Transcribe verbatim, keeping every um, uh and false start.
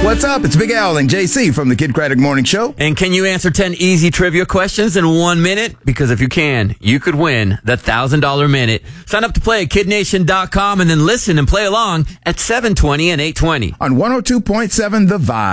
What's up? It's Big Al and J C from the Kid Craddock Morning Show. And can you answer ten easy trivia questions in one minute? Because if you can, you could win the one thousand dollars minute. Sign up to play at kid nation dot com and then listen and play along at seven twenty and eight twenty. On one oh two point seven The Vibe.